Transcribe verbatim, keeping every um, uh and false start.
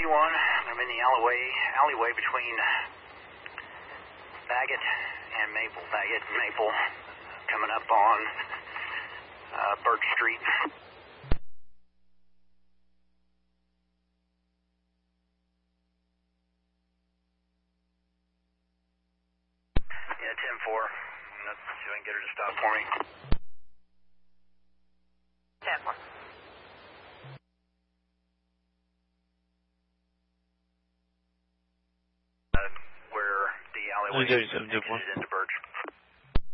one. I'm in the alleyway, alleyway between Baggett and Maple. Baggett and Maple, coming up on uh, Birch Street. Yeah, ten four. Let's see if I can get her to stop for me. ten four. Uh, where the alleyway is into Birch.